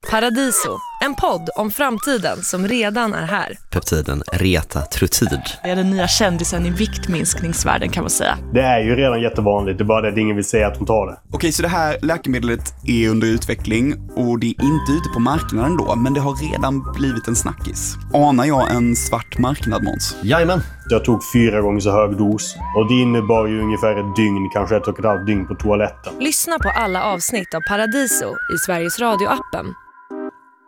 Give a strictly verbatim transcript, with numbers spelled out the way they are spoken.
Paradiso, en podd om framtiden som redan är här. Peptiden retatrutid. Det är den nya kändisen i viktminskningsvärlden kan man säga. Det är ju redan jättevanligt, det är bara det att ingen vill säga att de tar det. Okej, så det här läkemedlet är under utveckling och det är inte ute på marknaden då, men det har redan blivit en snackis. Anar jag en svart marknad, Måns? Jajamän. Jag tog fyra gånger så hög dos och det innebar ju ungefär ett dygn, kanske ett och ett halvt dygn på toaletten. Lyssna på alla avsnitt av Paradiso i Sveriges Radio-appen